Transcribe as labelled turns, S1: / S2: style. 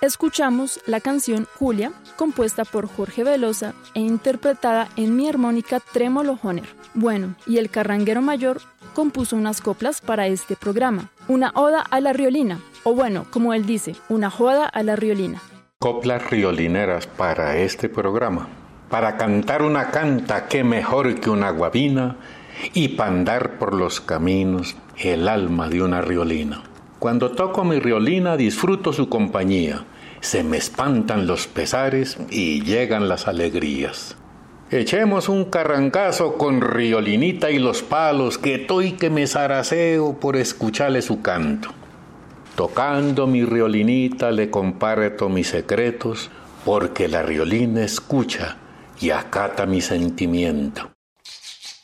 S1: Escuchamos la canción Julia, compuesta por Jorge Velosa e interpretada en mi armónica trémolo Honer. Bueno, y el carranguero mayor compuso unas coplas para este programa, una oda a la riolina, o bueno, como él dice, una joda a la riolina.
S2: Coplas riolineras para este programa. Para cantar una canta, qué mejor que una guabina, y pa' andar por los caminos el alma de una riolina. Cuando toco mi riolina disfruto su compañía, se me espantan los pesares y llegan las alegrías. Echemos un carrangazo con riolinita y los palos, que estoy que me zaraceo por escucharle su canto. Tocando mi riolinita le comparto mis secretos, porque la riolina escucha y acata mi sentimiento.